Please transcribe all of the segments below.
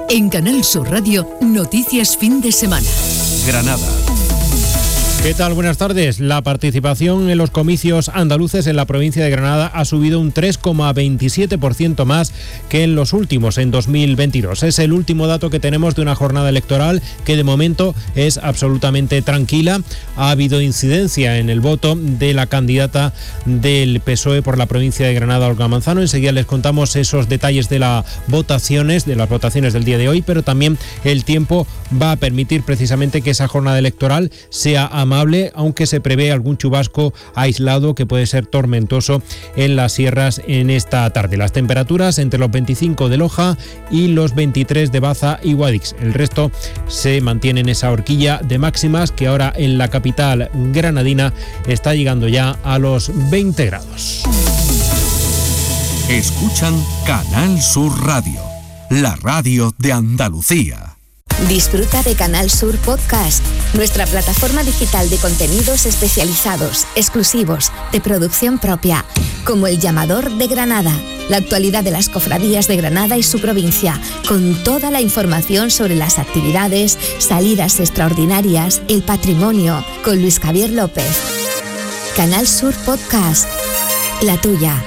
En Canal Sur Radio, Noticias Fin de Semana. Granada. ¿Qué tal? Buenas tardes. La participación en los comicios andaluces en la provincia de Granada ha subido un 3,27% más que en los últimos, en 2022. Es el último dato que tenemos de una jornada electoral que de momento es absolutamente tranquila. Ha habido incidencia en el voto de la candidata del PSOE por la provincia de Granada, Olga Manzano. Enseguida les contamos esos detalles de las votaciones del día de hoy, pero también el tiempo va a permitir precisamente que esa jornada electoral sea amable, aunque se prevé algún chubasco aislado que puede ser tormentoso en las sierras en esta tarde. Las temperaturas entre los 25 de Loja y los 23 de Baza y Guadix. El resto se mantiene en esa horquilla de máximas que ahora en la capital granadina está llegando ya a los 20 grados. Escuchan Canal Sur Radio, la radio de Andalucía. Disfruta de Canal Sur Podcast, nuestra plataforma digital de contenidos especializados, exclusivos, de producción propia, como El Llamador de Granada, la actualidad de las cofradías de Granada y su provincia, con toda la información sobre las actividades, salidas extraordinarias, el patrimonio, con Luis Javier López. Canal Sur Podcast, la tuya.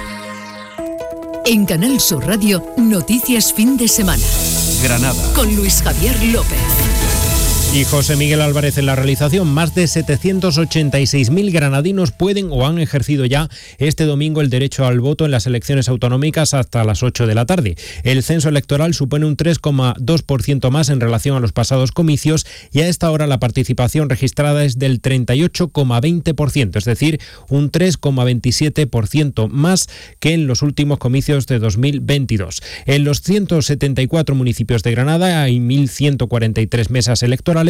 En Canal Sur Radio, Noticias Fin de Semana. Granada. Con Luis Javier López. Y José Miguel Álvarez en la realización. Más de 786.000 granadinos pueden o han ejercido ya este domingo el derecho al voto en las elecciones autonómicas hasta las 8 de la tarde. El censo electoral supone un 3,2% más en relación a los pasados comicios y a esta hora la participación registrada es del 38,20%, es decir, un 3,27% más que en los últimos comicios de 2022. En los 174 municipios de Granada hay 1.143 mesas electorales,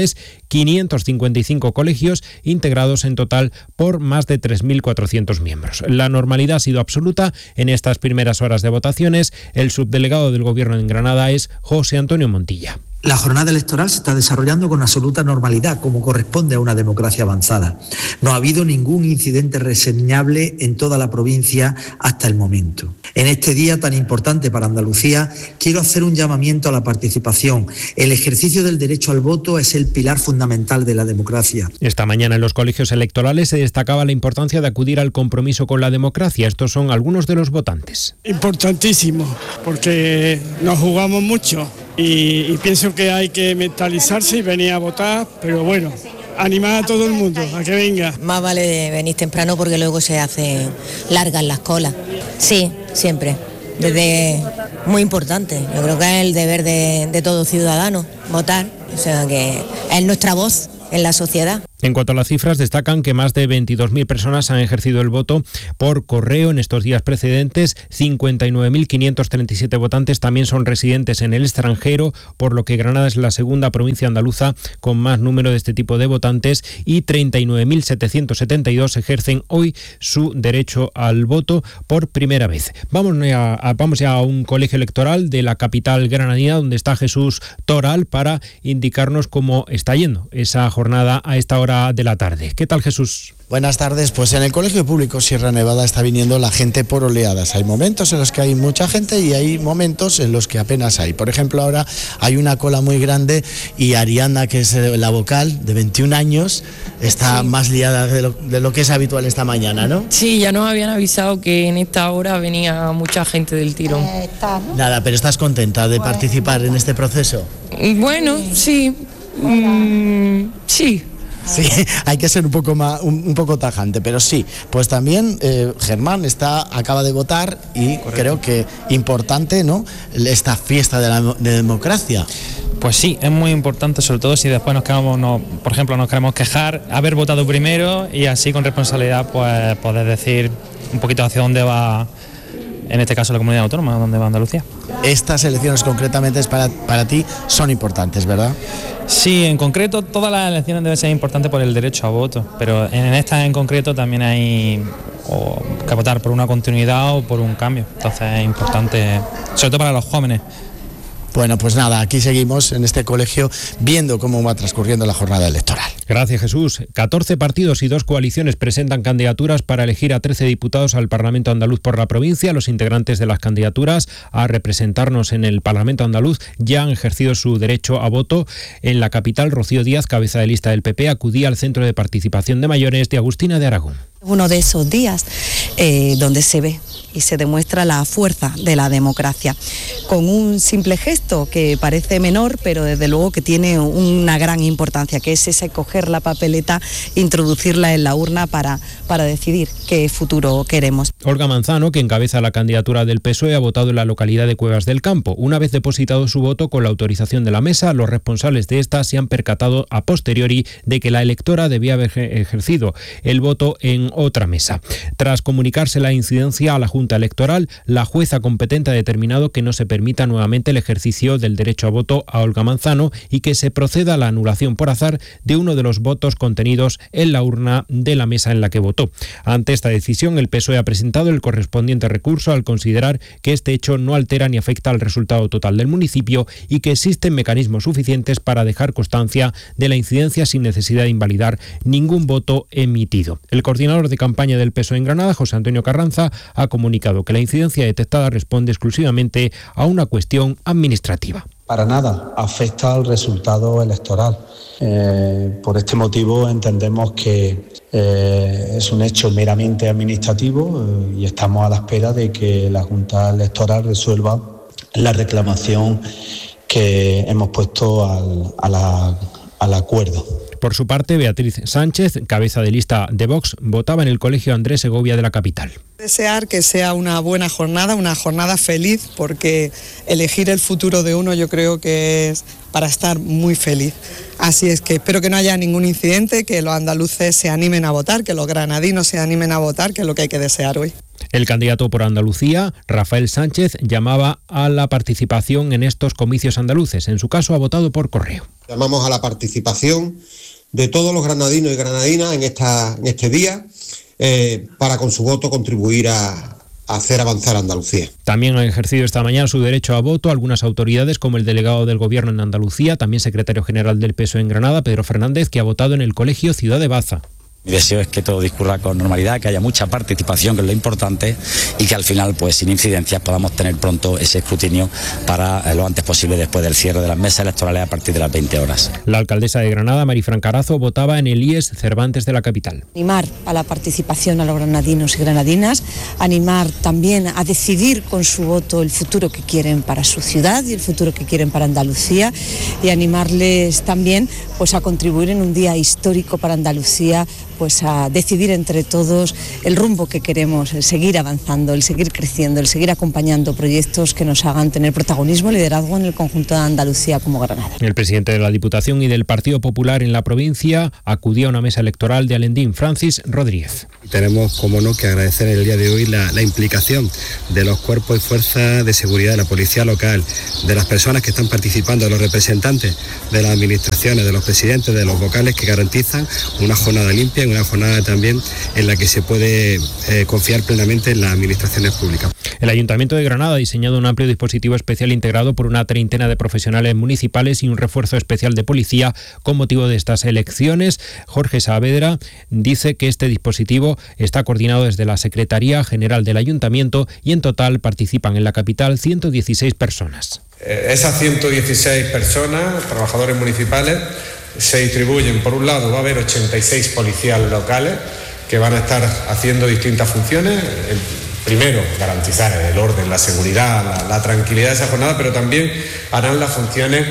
555 colegios integrados en total por más de 3.400 miembros. La normalidad ha sido absoluta en estas primeras horas de votaciones. El subdelegado del Gobierno en Granada es José Antonio Montilla. La jornada electoral se está desarrollando con absoluta normalidad, como corresponde a una democracia avanzada. No ha habido ningún incidente reseñable en toda la provincia hasta el momento. En este día tan importante para Andalucía, quiero hacer un llamamiento a la participación. El ejercicio del derecho al voto es el pilar fundamental de la democracia. Esta mañana en los colegios electorales se destacaba la importancia de acudir al compromiso con la democracia. Estos son algunos de los votantes. Importantísimo, porque nos jugamos mucho. Y pienso que hay que mentalizarse y venir a votar, pero bueno, animar a todo el mundo a que venga. Más vale venir temprano porque luego se hacen largas las colas. Sí, siempre. Desde muy importante. Yo creo que es el deber de todo ciudadano, votar. O sea que es nuestra voz en la sociedad. En cuanto a las cifras, destacan que más de 22.000 personas han ejercido el voto por correo en estos días precedentes. 59.537 votantes también son residentes en el extranjero, por lo que Granada es la segunda provincia andaluza con más número de este tipo de votantes y 39.772 ejercen hoy su derecho al voto por primera vez. Vamos ya a un colegio electoral de la capital granadina, donde está Jesús Toral, para indicarnos cómo está yendo esa jornada a esta hora de la tarde. ¿Qué tal, Jesús? Buenas tardes. Pues en el Colegio Público Sierra Nevada está viniendo la gente por oleadas. Hay momentos en los que hay mucha gente y hay momentos en los que apenas hay. Por ejemplo, ahora hay una cola muy grande y Ariana, que es la vocal de 21 años, está más liada de lo que es habitual esta mañana, ¿no? Sí, ya nos habían avisado que en esta hora venía mucha gente del tirón. Nada, pero ¿estás contenta de participar en este proceso? Bueno, sí. Sí. Sí, hay que ser un poco tajante, pero sí, pues también Germán acaba de votar y correcto. Creo que importante, ¿no?, esta fiesta de democracia. Pues sí, es muy importante, sobre todo si después por ejemplo, nos queremos quejar, haber votado primero y así con responsabilidad pues poder decir un poquito hacia dónde va, en este caso la comunidad autónoma, dónde va Andalucía. Estas elecciones concretamente para ti son importantes, ¿verdad? Sí, en concreto todas las elecciones deben ser importantes por el derecho a voto, pero en estas en concreto también hay que votar por una continuidad o por un cambio, entonces es importante, sobre todo para los jóvenes. Bueno, pues nada, aquí seguimos en este colegio viendo cómo va transcurriendo la jornada electoral. Gracias, Jesús. 14 partidos y 2 coaliciones presentan candidaturas para elegir a 13 diputados al Parlamento andaluz por la provincia. Los integrantes de las candidaturas a representarnos en el Parlamento andaluz ya han ejercido su derecho a voto. En la capital, Rocío Díaz, cabeza de lista del PP, acudía al Centro de Participación de Mayores de Agustina de Aragón. Uno de esos días donde se ve y se demuestra la fuerza de la democracia, con un simple gesto que parece menor, pero desde luego que tiene una gran importancia, que es ese coger la papeleta, introducirla en la urna para decidir qué futuro queremos. Olga Manzano, que encabeza la candidatura del PSOE, ha votado en la localidad de Cuevas del Campo. Una vez depositado su voto con la autorización de la mesa, los responsables de esta se han percatado a posteriori de que la electora debía haber ejercido el voto en otra mesa. Tras comunicarse la incidencia a la Junta Electoral, la jueza competente ha determinado que no se permita nuevamente el ejercicio del derecho a voto a Olga Manzano y que se proceda a la anulación por azar de uno de los votos contenidos en la urna de la mesa en la que votó. Ante esta decisión, el PSOE ha presentado el correspondiente recurso al considerar que este hecho no altera ni afecta al resultado total del municipio y que existen mecanismos suficientes para dejar constancia de la incidencia sin necesidad de invalidar ningún voto emitido. El coordinador de campaña del PSOE en Granada, José Antonio Carranza, ha comunicado que la incidencia detectada responde exclusivamente a una cuestión administrativa. Para nada afecta al resultado electoral. Por este motivo entendemos que es un hecho meramente administrativo y estamos a la espera de que la Junta Electoral resuelva la reclamación que hemos puesto al acuerdo. Por su parte, Beatriz Sánchez, cabeza de lista de Vox, votaba en el Colegio Andrés Segovia de la capital. Desear que sea una buena jornada, una jornada feliz, porque elegir el futuro de uno yo creo que es para estar muy feliz. Así es que espero que no haya ningún incidente, que los andaluces se animen a votar, que los granadinos se animen a votar, que es lo que hay que desear hoy. El candidato por Andalucía, Rafael Sánchez, llamaba a la participación en estos comicios andaluces. En su caso, ha votado por correo. Llamamos a la participación de todos los granadinos y granadinas en este día para con su voto contribuir a hacer avanzar a Andalucía. También han ejercido esta mañana su derecho a voto algunas autoridades como el delegado del Gobierno en Andalucía, también secretario general del PSOE en Granada, Pedro Fernández, que ha votado en el Colegio Ciudad de Baza. Mi deseo es que todo discurra con normalidad, que haya mucha participación, que es lo importante, y que al final, pues sin incidencias, podamos tener pronto ese escrutinio para lo antes posible después del cierre de las mesas electorales a partir de las 20 horas. La alcaldesa de Granada, Marifran Carazo, votaba en el IES Cervantes de la capital. Animar a la participación a los granadinos y granadinas, animar también a decidir con su voto el futuro que quieren para su ciudad y el futuro que quieren para Andalucía, y animarles también pues a contribuir en un día histórico para Andalucía, pues a decidir entre todos el rumbo que queremos, el seguir avanzando, el seguir creciendo, el seguir acompañando proyectos que nos hagan tener protagonismo y liderazgo en el conjunto de Andalucía como Granada. El presidente de la Diputación y del Partido Popular en la provincia acudía a una mesa electoral de Alendín, Francis Rodríguez. Tenemos, como no, que agradecer en el día de hoy la implicación de los cuerpos y fuerzas de seguridad, de la policía local, de las personas que están participando, de los representantes de las administraciones, de los presidentes, de los vocales, que garantizan una jornada limpia y una jornada también en la que se puede confiar plenamente en las administraciones públicas. El Ayuntamiento de Granada ha diseñado un amplio dispositivo especial integrado por una treintena de profesionales municipales y un refuerzo especial de policía con motivo de estas elecciones. Jorge Saavedra dice que este dispositivo está coordinado desde la Secretaría General del Ayuntamiento y en total participan en la capital 116 personas. Esas 116 personas, trabajadores municipales, se distribuyen. Por un lado, va a haber 86 policías locales que van a estar haciendo distintas funciones. Primero, garantizar el orden, la seguridad, la tranquilidad de esa jornada, pero también harán las funciones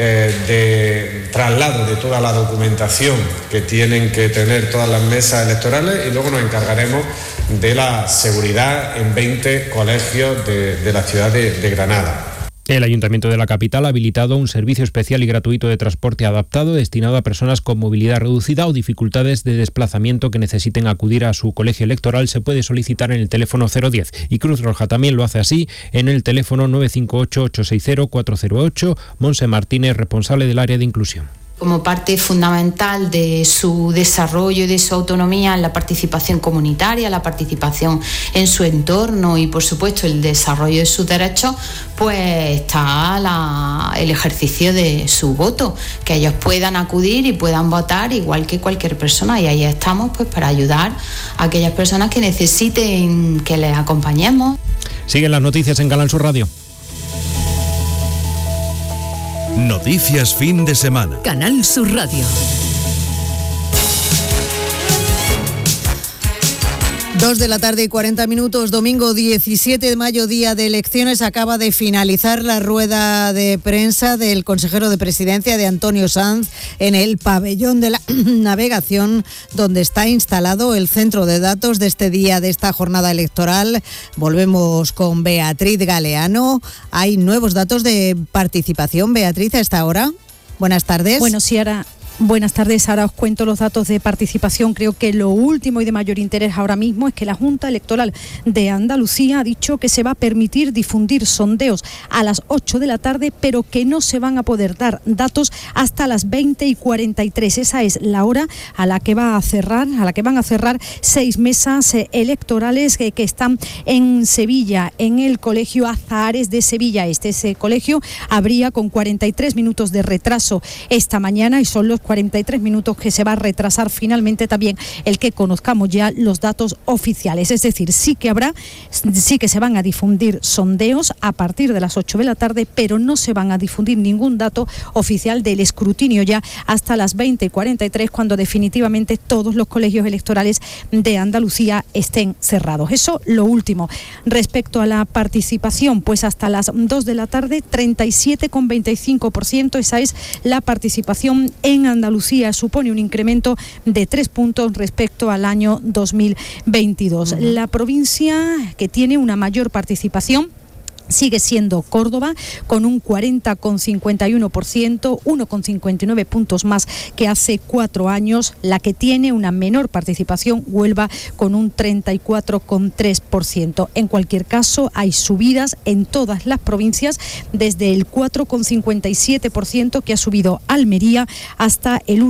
de traslado de toda la documentación que tienen que tener todas las mesas electorales, y luego nos encargaremos de la seguridad en 20 colegios de la ciudad de Granada. El Ayuntamiento de la capital ha habilitado un servicio especial y gratuito de transporte adaptado destinado a personas con movilidad reducida o dificultades de desplazamiento que necesiten acudir a su colegio electoral. Se puede solicitar en el teléfono 010 y Cruz Roja también lo hace así en el teléfono 958-860-408. Monse Martínez, responsable del área de inclusión. como parte fundamental de su desarrollo y de su autonomía, la participación comunitaria, la participación en su entorno y, por supuesto, el desarrollo de sus derechos, pues está el ejercicio de su voto, que ellos puedan acudir y puedan votar igual que cualquier persona, y ahí estamos pues para ayudar a aquellas personas que necesiten que les acompañemos. Siguen las noticias en Canal Sur Radio. Noticias fin de semana. Canal Sur Radio. 2:40 p.m, domingo 17 de mayo, día de elecciones. Acaba de finalizar la rueda de prensa del consejero de Presidencia, de Antonio Sanz, en el pabellón de la Navegación, donde está instalado el centro de datos de este día, de esta jornada electoral. Volvemos con Beatriz Galeano. Hay nuevos datos de participación, Beatriz, a esta hora. Buenas tardes. Bueno, sí, ahora... Buenas tardes, ahora os cuento los datos de participación. Creo que lo último y de mayor interés ahora mismo es que la Junta Electoral de Andalucía ha dicho que se va a permitir difundir sondeos a las 8 de la tarde, pero que no se van a poder dar datos hasta las 20:43. Esa es la hora a la que van a cerrar 6 mesas electorales que están en Sevilla, en el Colegio Azahares de Sevilla. Ese colegio abría con 43 minutos de retraso esta mañana, y son los 43 minutos que se va a retrasar finalmente también el que conozcamos ya los datos oficiales. Es decir, sí que se van a difundir sondeos a partir de las 8 de la tarde, pero no se van a difundir ningún dato oficial del escrutinio ya hasta las 20:43, cuando definitivamente todos los colegios electorales de Andalucía estén cerrados. Eso lo último. Respecto a la participación, pues hasta las 2 de la tarde, 37,25%. Esa es la participación en Andalucía. Supone un incremento de 3 puntos respecto al año 2022. La provincia que tiene una mayor participación sigue siendo Córdoba, con un 40,51%, 1,59 puntos más que hace 4 años. La que tiene una menor participación, Huelva, con un 34,3%. En cualquier caso, hay subidas en todas las provincias, desde el 4,57% que ha subido Almería hasta el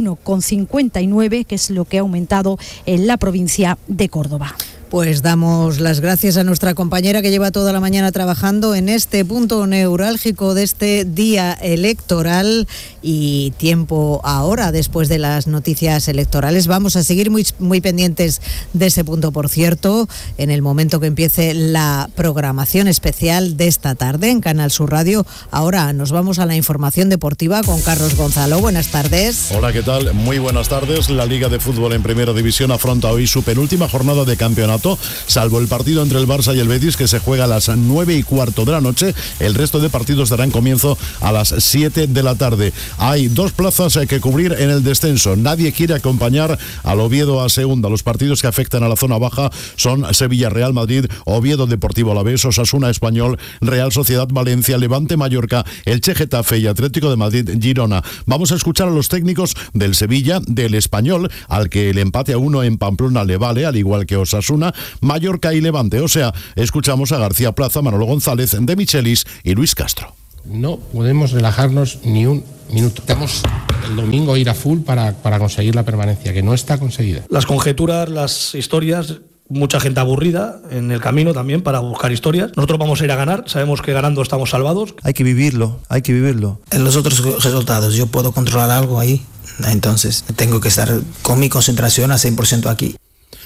1,59%, que es lo que ha aumentado en la provincia de Córdoba. Pues damos las gracias a nuestra compañera que lleva toda la mañana trabajando en este punto neurálgico de este día electoral, y tiempo ahora, después de las noticias electorales. Vamos a seguir muy pendientes de ese punto, por cierto, en el momento que empiece la programación especial de esta tarde en Canal Sur Radio. Ahora nos vamos a la información deportiva con Carlos Gonzalo. Buenas tardes. Hola, ¿qué tal? Muy buenas tardes. La Liga de Fútbol en Primera División afronta hoy su penúltima jornada de campeonato. Salvo el partido entre el Barça y el Betis, que se juega a las 9:15 de la noche, el resto de partidos darán comienzo a las 7 de la tarde. Hay 2 plazas que cubrir en el descenso. Nadie quiere acompañar al Oviedo a segunda. Los partidos que afectan a la zona baja son Sevilla-Real Madrid, Oviedo Deportivo Alavés, Osasuna Español, Real Sociedad Valencia, Levante Mallorca, Elche Getafe y Atlético de Madrid Girona. Vamos a escuchar a los técnicos del Sevilla, del Español, al que el empate a 1 en Pamplona le vale, al igual que Osasuna, Mallorca y Levante. O sea, escuchamos a García Plaza, Manolo González, De Michelis y Luis Castro. No podemos relajarnos ni un minuto. Tenemos el domingo ir a full para conseguir la permanencia, que no está conseguida. Las conjeturas, las historias, mucha gente aburrida en el camino también para buscar historias. Nosotros vamos a ir a ganar, sabemos que ganando estamos salvados. Hay que vivirlo, hay que vivirlo. En los otros resultados yo puedo controlar algo ahí, entonces tengo que estar con mi concentración a 100% aquí.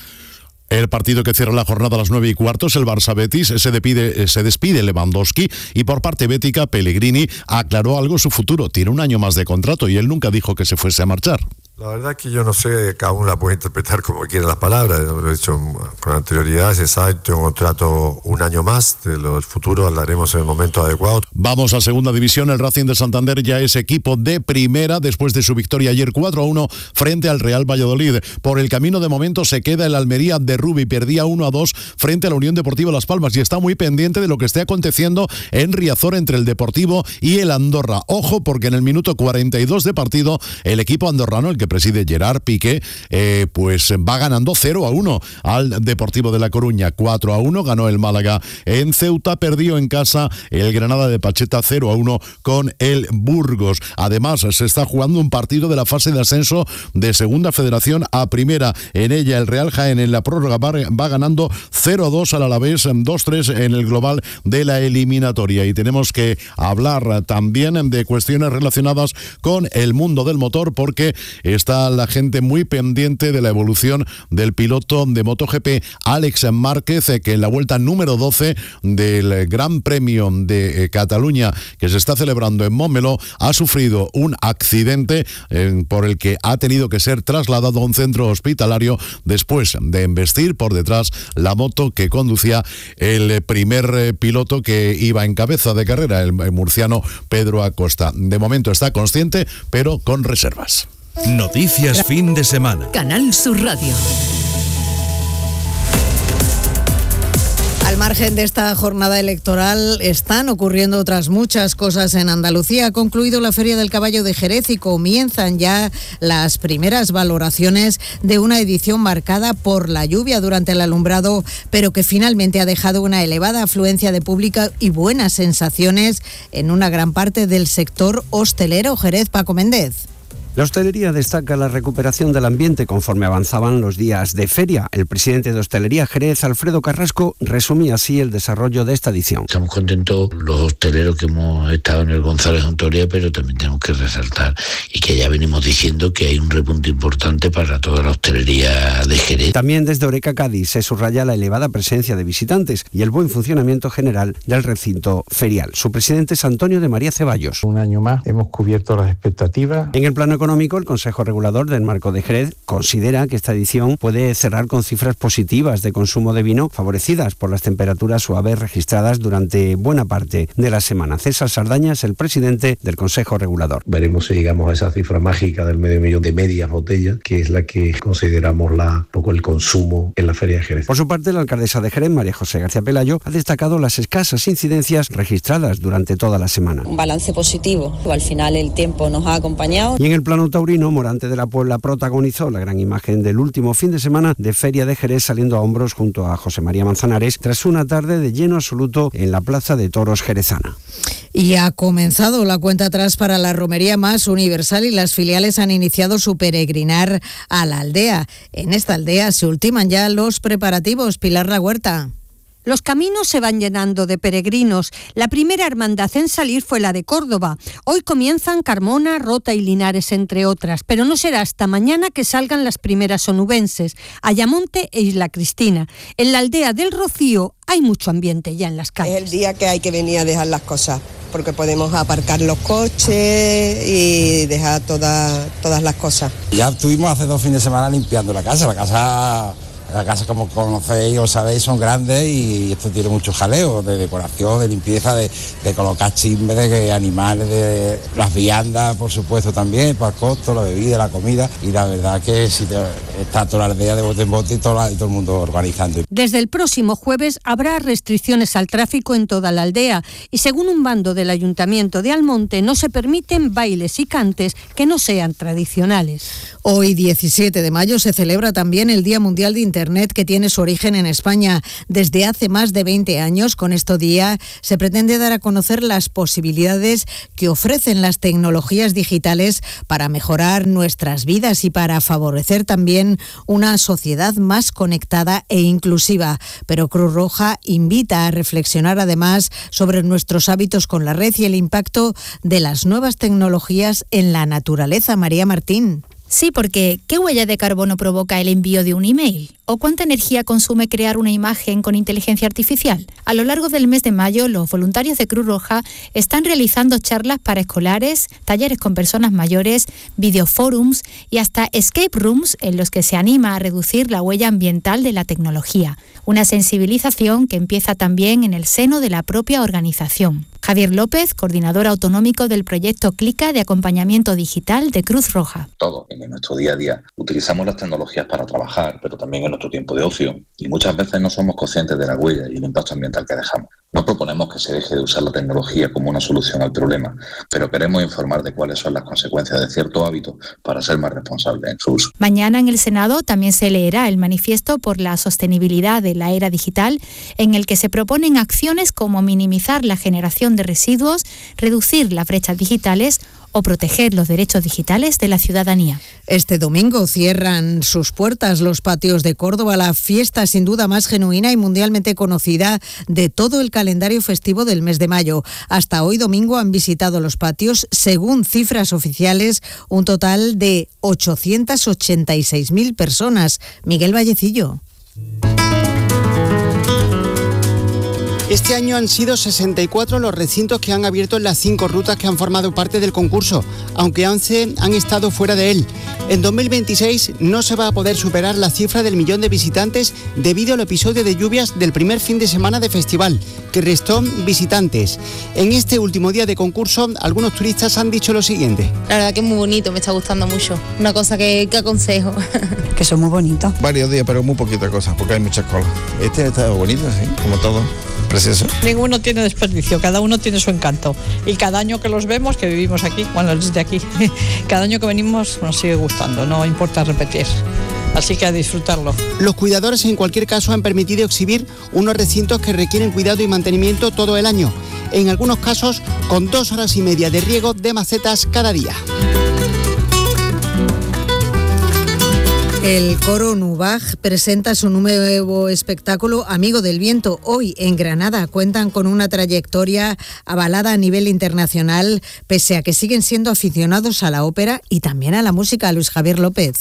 El partido que cierra la jornada a las 9:15 es el Barça-Betis. Se despide Lewandowski, y por parte bética, Pellegrini aclaró algo su futuro. Tiene un año más de contrato y él nunca dijo que se fuese a marchar. La verdad es que yo no sé, cada uno la puede interpretar como quiera las palabras. Lo he dicho con anterioridad, se sabe, tengo un contrato un año más, de lo del futuro hablaremos en el momento adecuado. Vamos a Segunda División. El Racing de Santander ya es equipo de primera después de su victoria ayer 4-1 frente al Real Valladolid. Por el camino de momento se queda el Almería de Rubi, perdía 1-2 frente a la Unión Deportiva Las Palmas, y está muy pendiente de lo que esté aconteciendo en Riazor entre el Deportivo y el Andorra. Ojo, porque en el minuto 42 de partido el equipo andorrano, el que que preside Gerard Piqué, pues va ganando 0-1 al Deportivo de La Coruña. 4-1 ganó el Málaga en Ceuta, perdió en casa el Granada de Pacheta 0-1 con el Burgos. Además, se está jugando un partido de la fase de ascenso de Segunda Federación a Primera. En ella, el Real Jaén en la prórroga va ganando 0-2 al Alavés, 2-3 en el global de la eliminatoria. Y tenemos que hablar también de cuestiones relacionadas con el mundo del motor, porque está la gente muy pendiente de la evolución del piloto de MotoGP, Alex Márquez, que en la vuelta número 12 del Gran Premio de Cataluña, que se está celebrando en Montmeló, ha sufrido un accidente por el que ha tenido que ser trasladado a un centro hospitalario después de embestir por detrás la moto que conducía el primer piloto que iba en cabeza de carrera, el murciano Pedro Acosta. De momento está consciente, pero con reservas. Noticias fin de semana. Canal Sur Radio. Al margen de esta jornada electoral están ocurriendo otras muchas cosas en Andalucía. Ha concluido la Feria del Caballo de Jerez y comienzan ya las primeras valoraciones de una edición marcada por la lluvia durante el alumbrado, pero que finalmente ha dejado una elevada afluencia de público y buenas sensaciones en una gran parte del sector hostelero. Jerez, Paco Méndez. La hostelería destaca la recuperación del ambiente conforme avanzaban los días de feria. El presidente de Hostelería Jerez, Alfredo Carrasco, resumía así el desarrollo de esta edición. Estamos contentos los hosteleros que hemos estado en el González Ontoria, pero también tenemos que resaltar y que ya venimos diciendo que hay un repunte importante para toda la hostelería de Jerez. También desde Oreca, Cádiz, se subraya la elevada presencia de visitantes y el buen funcionamiento general del recinto ferial. Su presidente es Antonio de María Ceballos. Un año más hemos cubierto las expectativas. En el plano económico, el Consejo Regulador del Marco de Jerez considera que esta edición puede cerrar con cifras positivas de consumo de vino, favorecidas por las temperaturas suaves registradas durante buena parte de la semana. César Sardaña es el presidente del Consejo Regulador. Veremos si llegamos a esa cifra mágica del medio millón de medias botellas, que es la que consideramos poco el consumo en la Feria de Jerez. Por su parte, la alcaldesa de Jerez, María José García Pelayo, ha destacado las escasas incidencias registradas durante toda la semana. Un balance positivo, al final el tiempo nos ha acompañado. Y en el plano taurino, Morante de la Puebla protagonizó la gran imagen del último fin de semana de Feria de Jerez, saliendo a hombros junto a José María Manzanares tras una tarde de lleno absoluto en la Plaza de Toros jerezana. Y ha comenzado la cuenta atrás para la romería más universal y las filiales han iniciado su peregrinar a la aldea. En esta aldea se ultiman ya los preparativos. Pilar La Huerta. Los caminos se van llenando de peregrinos. La primera hermandad en salir fue la de Córdoba. Hoy comienzan Carmona, Rota y Linares, entre otras, pero no será hasta mañana que salgan las primeras onubenses, Ayamonte e Isla Cristina. En la aldea del Rocío hay mucho ambiente ya en las calles. Es el día que hay que venir a dejar las cosas, porque podemos aparcar los coches y dejar todas las cosas. Ya estuvimos hace 2 fines de semana limpiando la casa. La casa, como conocéis o sabéis, son grandes y esto tiene mucho jaleo de decoración, de limpieza, de colocar chimbres, de animales, de las viandas, por supuesto también, para el costo, la bebida, la comida. Y la verdad que está toda la aldea de bote en bote y todo el mundo organizando. Desde el próximo jueves habrá restricciones al tráfico en toda la aldea y según un bando del Ayuntamiento de Almonte no se permiten bailes y cantes que no sean tradicionales. Hoy, 17 de mayo, se celebra también el Día Mundial de Internet, que tiene su origen en España. Desde hace más de 20 años, con este día, se pretende dar a conocer las posibilidades que ofrecen las tecnologías digitales para mejorar nuestras vidas y para favorecer también una sociedad más conectada e inclusiva. Pero Cruz Roja invita a reflexionar además sobre nuestros hábitos con la red y el impacto de las nuevas tecnologías en la naturaleza. María Martín. Sí, porque ¿qué huella de carbono provoca el envío de un email? ¿O cuánta energía consume crear una imagen con inteligencia artificial? A lo largo del mes de mayo, los voluntarios de Cruz Roja están realizando charlas para escolares, talleres con personas mayores, videoforums y hasta escape rooms en los que se anima a reducir la huella ambiental de la tecnología. Una sensibilización que empieza también en el seno de la propia organización. Javier López, coordinador autonómico del proyecto CLICA de acompañamiento digital de Cruz Roja. Todos en nuestro día a día utilizamos las tecnologías para trabajar, pero también en nuestro tiempo de ocio, y muchas veces no somos conscientes de la huella y el impacto ambiental que dejamos. No proponemos que se deje de usar la tecnología como una solución al problema, pero queremos informar de cuáles son las consecuencias de ciertos hábitos para ser más responsables en su uso. Mañana en el Senado también se leerá el manifiesto por la sostenibilidad de la era digital, en el que se proponen acciones como minimizar la generación de residuos, reducir las brechas digitales o proteger los derechos digitales de la ciudadanía. Este domingo cierran sus puertas los patios de Córdoba, la fiesta sin duda más genuina y mundialmente conocida de todo el calendario festivo del mes de mayo. Hasta hoy domingo han visitado los patios, según cifras oficiales, un total de 886.000 personas. Miguel Vallecillo. Este año han sido 64 los recintos que han abierto en las 5 rutas que han formado parte del concurso, aunque 11 han estado fuera de él. En 2026 no se va a poder superar la cifra del 1.000.000 de visitantes debido al episodio de lluvias del primer fin de semana de festival, que restó visitantes. En este último día de concurso, algunos turistas han dicho lo siguiente. La verdad que es muy bonito, me está gustando mucho. Una cosa que aconsejo. Que son muy bonitos. Varios días, pero muy poquitas cosas, porque hay muchas colas. Este está bonito, sí, como todo. Precioso. Ninguno tiene desperdicio, cada uno tiene su encanto. Y cada año que los vemos, que vivimos aquí, bueno, desde aquí, cada año que venimos nos sigue gustando, no importa repetir. Así que a disfrutarlo. Los cuidadores en cualquier caso han permitido exhibir unos recintos que requieren cuidado y mantenimiento todo el año. En algunos casos, con 2 horas y media de riego de macetas cada día. El coro Nubaj presenta su nuevo espectáculo Amigo del Viento. Hoy en Granada cuentan con una trayectoria avalada a nivel internacional, pese a que siguen siendo aficionados a la ópera y también a la música. Luis Javier López.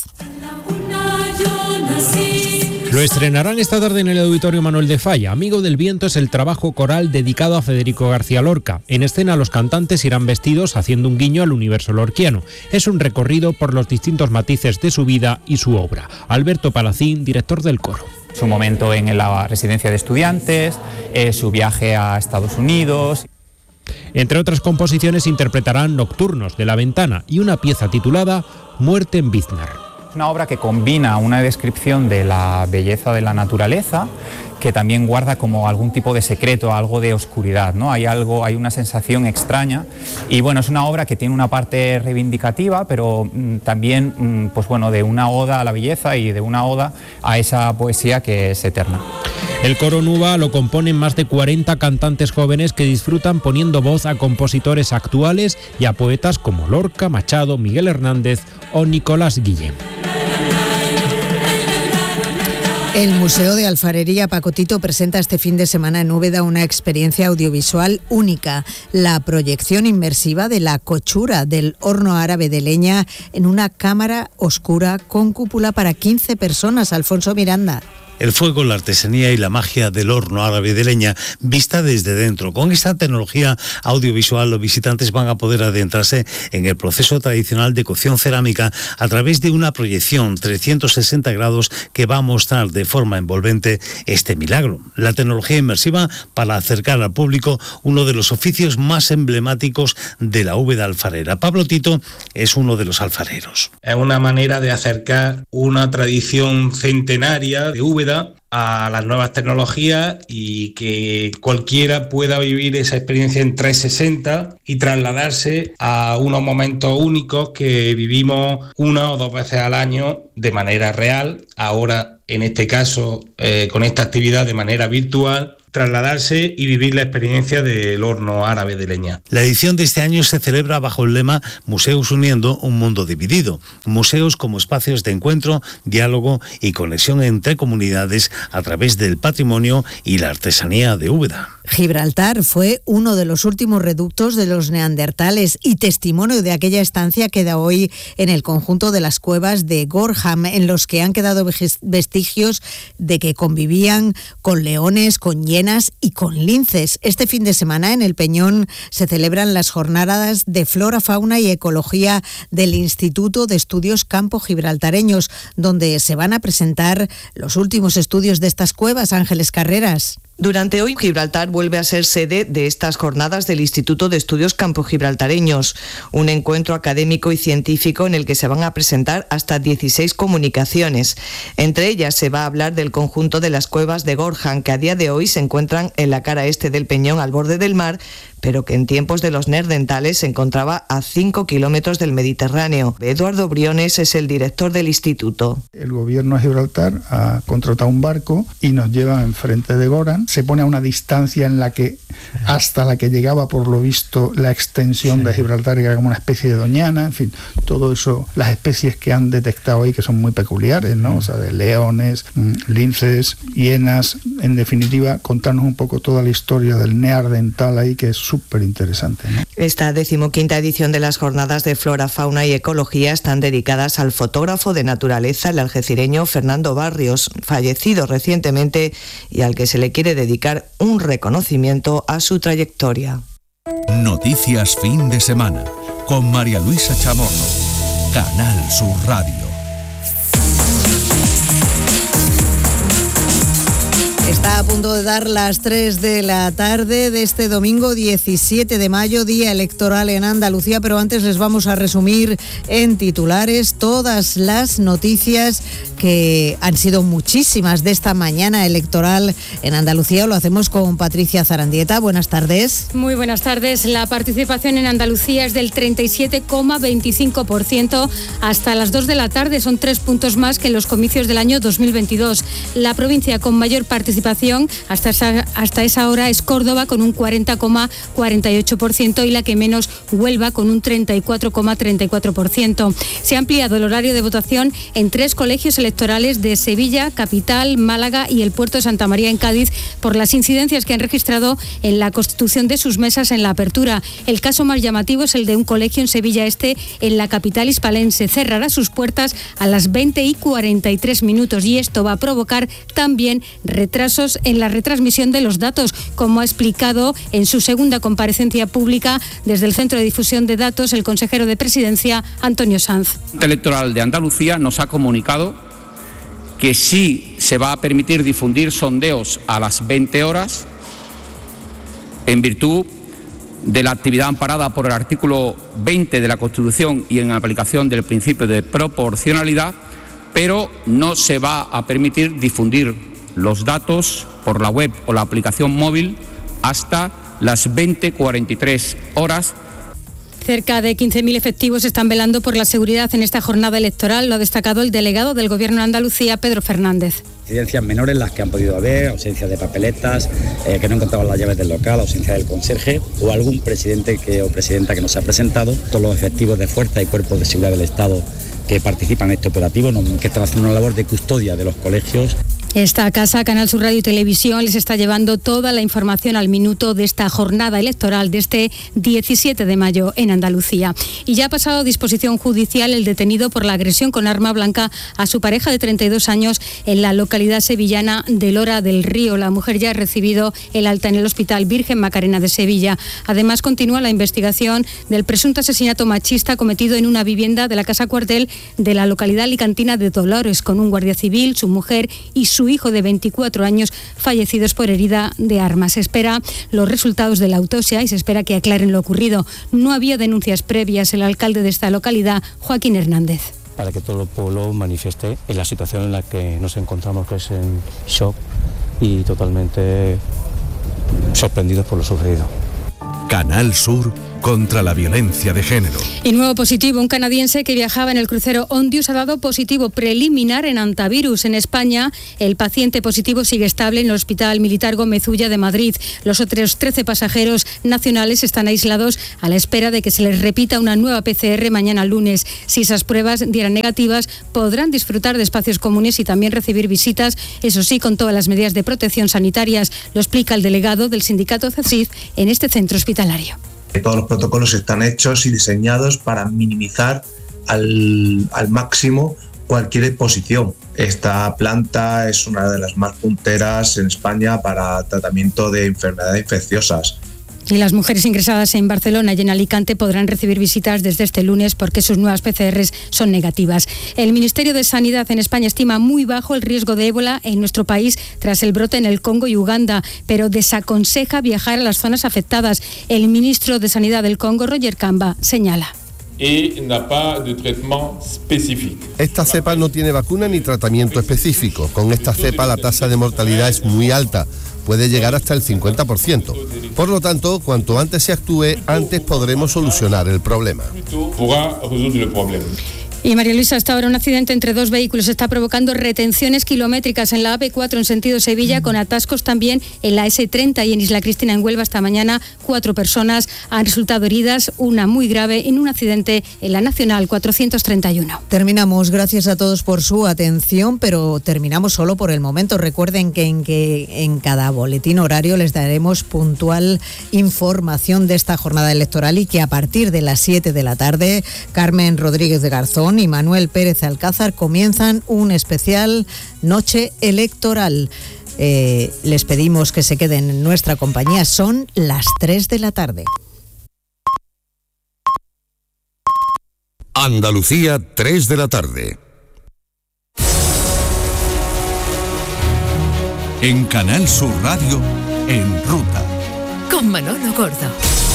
Lo estrenarán esta tarde en el Auditorio Manuel de Falla. Amigo del Viento es el trabajo coral dedicado a Federico García Lorca. En escena los cantantes irán vestidos haciendo un guiño al universo lorquiano. Es un recorrido por los distintos matices de su vida y su obra. Alberto Palacín, director del coro. Su momento en la residencia de estudiantes, su viaje a Estados Unidos. Entre otras composiciones interpretarán Nocturnos de la Ventana y una pieza titulada Muerte en Biznar. Una obra que combina una descripción de la belleza de la naturaleza, que también guarda como algún tipo de secreto, algo de oscuridad, ¿no? Hay una sensación extraña y bueno, es una obra que tiene una parte reivindicativa, pero también pues bueno, de una oda a la belleza y de una oda a esa poesía que es eterna. El coro Nuba lo componen más de 40 cantantes jóvenes que disfrutan poniendo voz a compositores actuales y a poetas como Lorca, Machado, Miguel Hernández o Nicolás Guillén. El Museo de Alfarería Pacotito presenta este fin de semana en Úbeda una experiencia audiovisual única, la proyección inmersiva de la cochura del horno árabe de leña en una cámara oscura con cúpula para 15 personas. Alfonso Miranda. El fuego, la artesanía y la magia del horno árabe de leña vista desde dentro. Con esta tecnología audiovisual los visitantes van a poder adentrarse en el proceso tradicional de cocción cerámica a través de una proyección 360 grados que va a mostrar de forma envolvente este milagro. La tecnología inmersiva para acercar al público uno de los oficios más emblemáticos de la Úbeda alfarera. Pablo Tito es uno de los alfareros. Es una manera de acercar una tradición centenaria de Úbeda a las nuevas tecnologías y que cualquiera pueda vivir esa experiencia en 360 y trasladarse a unos momentos únicos que vivimos 1 o 2 veces al año de manera real, ahora en este caso con esta actividad de manera virtual, trasladarse y vivir la experiencia del horno árabe de leña. La edición de este año se celebra bajo el lema Museos uniendo un mundo dividido. Museos como espacios de encuentro, diálogo y conexión entre comunidades a través del patrimonio y la artesanía de Úbeda. Gibraltar fue uno de los últimos reductos de los neandertales y testimonio de aquella estancia queda hoy en el conjunto de las cuevas de Gorham, en los que han quedado vestigios de que convivían con leones, con hienas y con linces. Este fin de semana en el Peñón se celebran las jornadas de Flora, Fauna y Ecología del Instituto de Estudios Campo Gibraltareños, donde se van a presentar los últimos estudios de estas cuevas. Ángeles Carreras. Durante hoy, Gibraltar vuelve a ser sede de estas jornadas del Instituto de Estudios Campogibraltareños, un encuentro académico y científico en el que se van a presentar hasta 16 comunicaciones. Entre ellas se va a hablar del conjunto de las cuevas de Gorjan, que a día de hoy se encuentran en la cara este del Peñón al borde del mar, pero que en tiempos de los neandertales se encontraba a 5 kilómetros del Mediterráneo. Eduardo Briones es el director del instituto. El gobierno de Gibraltar ha contratado un barco y nos lleva enfrente de Goran. Se pone a una distancia en la que hasta la que llegaba, por lo visto, la extensión de Gibraltar, que era como una especie de doñana, en fin, todo eso, las especies que han detectado ahí, que son muy peculiares, ¿no? O sea, de leones, linces, hienas, en definitiva, contarnos un poco toda la historia del neandertal ahí, que es súper interesante, ¿no? Esta 15ª edición de las Jornadas de Flora, Fauna y Ecología están dedicadas al fotógrafo de naturaleza, el algecireño Fernando Barrios, fallecido recientemente y al que se le quiere dedicar un reconocimiento a su trayectoria. Noticias fin de semana con María Luisa Chamorro, Canal Sur Radio. Está a punto de dar las 3 de la tarde de este domingo 17 de mayo, día electoral en Andalucía, pero antes les vamos a resumir en titulares todas las noticias que han sido muchísimas de esta mañana electoral en Andalucía. Lo hacemos con Patricia Zarandieta. Buenas tardes. Muy buenas tardes. La participación en Andalucía es del 37,25% hasta las 2 de la tarde. Son 3 puntos más que en los comicios del año 2022. La provincia con mayor participación hasta esa hora es Córdoba con un 40,48% y la que menos, Huelva, con un 34,34%. Se ha ampliado el horario de votación en 3 colegios electorales de Sevilla, Capital, Málaga y el Puerto de Santa María en Cádiz por las incidencias que han registrado en la constitución de sus mesas en la apertura. El caso más llamativo es el de un colegio en Sevilla Este, en la capital hispalense. Cerrará sus puertas a las 20:43 y esto va a provocar también retrasos en la retransmisión de los datos, como ha explicado en su segunda comparecencia pública desde el Centro de Difusión de Datos el consejero de Presidencia, Antonio Sanz. La Junta Electoral de Andalucía nos ha comunicado que sí se va a permitir difundir sondeos a las 20 horas en virtud de la actividad amparada por el artículo 20 de la Constitución y en aplicación del principio de proporcionalidad, pero no se va a permitir difundir los datos por la web o la aplicación móvil hasta las 20:43 horas. Cerca de 15.000 efectivos están velando por la seguridad en esta jornada electoral, lo ha destacado el delegado del Gobierno de Andalucía, Pedro Fernández. Incidencias menores las que han podido haber, ausencia de papeletas, que no encontraban las llaves del local, ausencia del conserje o algún presidente o presidenta que no se ha presentado. Todos los efectivos de fuerza y cuerpos de seguridad del Estado que participan en este operativo, que están haciendo una labor de custodia de los colegios. Esta casa, Canal Sur Radio y Televisión, les está llevando toda la información al minuto de esta jornada electoral de este 17 de mayo en Andalucía. Y ya ha pasado a disposición judicial el detenido por la agresión con arma blanca a su pareja de 32 años en la localidad sevillana de Lora del Río. La mujer ya ha recibido el alta en el Hospital Virgen Macarena de Sevilla. Además, continúa la investigación del presunto asesinato machista cometido en una vivienda de la Casa Cuartel de la localidad alicantina de Dolores, con un guardia civil, su mujer y su hijo de 24 años fallecidos por herida de arma. Se espera los resultados de la autopsia y se espera que aclaren lo ocurrido. No había denuncias previas. El alcalde de esta localidad, Joaquín Hernández. Para que todo el pueblo manifieste en la situación en la que nos encontramos, que es en shock y totalmente sorprendidos por lo sucedido. Canal Sur contra la violencia de género. Y nuevo positivo, un canadiense que viajaba en el crucero Ondius ha dado positivo preliminar en antivirus. En España, el paciente positivo sigue estable en el Hospital Militar Gómez Ulla de Madrid. Los otros 13 pasajeros nacionales están aislados a la espera de que se les repita una nueva PCR mañana lunes. Si esas pruebas dieran negativas, podrán disfrutar de espacios comunes y también recibir visitas, eso sí, con todas las medidas de protección sanitarias. Lo explica el delegado del sindicato CESIF en este centro hospitalario. Todos los protocolos están hechos y diseñados para minimizar al máximo cualquier exposición. Esta planta es una de las más punteras en España para tratamiento de enfermedades infecciosas. Y las mujeres ingresadas en Barcelona y en Alicante podrán recibir visitas desde este lunes porque sus nuevas PCRs son negativas. El Ministerio de Sanidad en España estima muy bajo el riesgo de ébola en nuestro país tras el brote en el Congo y Uganda, pero desaconseja viajar a las zonas afectadas. El ministro de Sanidad del Congo, Roger Kamba, señala. Esta cepa no tiene vacuna ni tratamiento específico. Con esta cepa la tasa de mortalidad es muy alta. Puede llegar hasta el 50%. Por lo tanto, cuanto antes se actúe, antes podremos solucionar el problema. Y María Luisa, hasta ahora un accidente entre dos vehículos está provocando retenciones kilométricas en la AP4 en sentido Sevilla, con atascos también en la S30 y en Isla Cristina, en Huelva. Esta mañana 4 personas han resultado heridas, una muy grave, en un accidente en la Nacional 431. Terminamos. Gracias a todos por su atención, pero terminamos solo por el momento. Recuerden que en cada boletín horario les daremos puntual información de esta jornada electoral y que a partir de las 7 de la tarde, Carmen Rodríguez de Garzón y Manuel Pérez Alcázar comienzan un especial Noche Electoral. Les pedimos que se queden en nuestra compañía. Son las 3 de la tarde. Andalucía, 3 de la tarde. En Canal Sur Radio, En Ruta. Con Manolo Gordo.